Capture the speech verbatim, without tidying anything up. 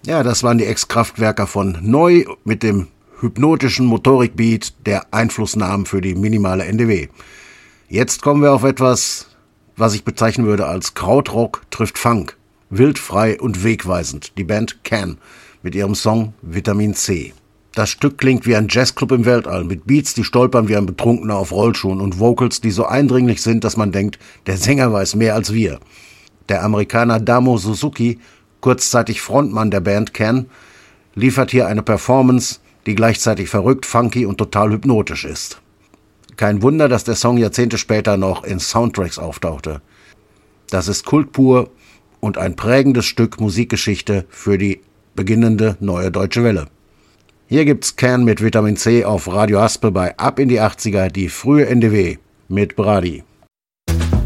Ja, das waren die Ex-Kraftwerker von Neu mit dem hypnotischen Motorikbeat der Einflussnahmen für die minimale N D W. Jetzt kommen wir auf etwas, was ich bezeichnen würde als Krautrock trifft Funk. Wild, frei und wegweisend. Die Band Can mit ihrem Song Vitamin C. Das Stück klingt wie ein Jazzclub im Weltall, mit Beats, die stolpern wie ein Betrunkener auf Rollschuhen und Vocals, die so eindringlich sind, dass man denkt, der Sänger weiß mehr als wir. Der Amerikaner Damo Suzuki, kurzzeitig Frontmann der Band Can, liefert hier eine Performance, die gleichzeitig verrückt, funky und total hypnotisch ist. Kein Wunder, dass der Song Jahrzehnte später noch in Soundtracks auftauchte. Das ist Kult pur und ein prägendes Stück Musikgeschichte für die beginnende neue Deutsche Welle. Hier gibt's Can mit Vitamin C auf Radio Aspe bei Ab in die achtziger, die frühe N D W mit Brady.